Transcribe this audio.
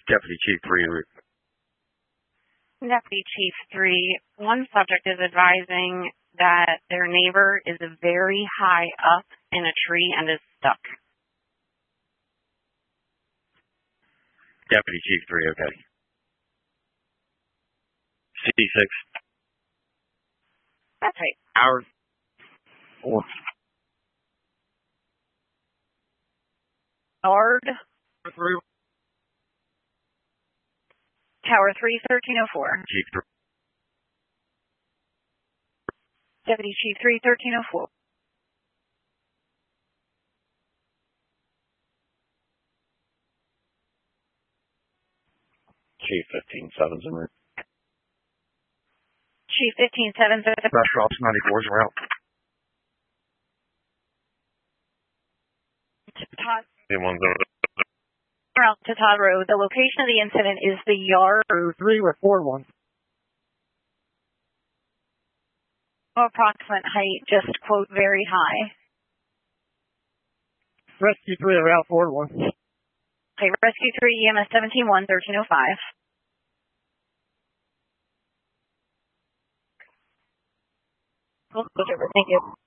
Deputy Chief 3 en route. Deputy Chief 3, one subject is advising that their neighbor is very high up in a tree and is stuck. Deputy Chief 3, okay. C6. That's right. Tower 4. Guard. 3. Tower 3, 1304. Chief 3. Deputy Chief 3, 1304. Chief 15-7's en route. Chief 15-7's at the Special Ops 94's en route. Todd. One's Route to Todd Road. The location of the incident is the yard. 3 with 4-1. Approximate height, just quote, very high. Rescue 3 around 4-1. Okay, Rescue 3, EMS 17-1, 1305. Thank you.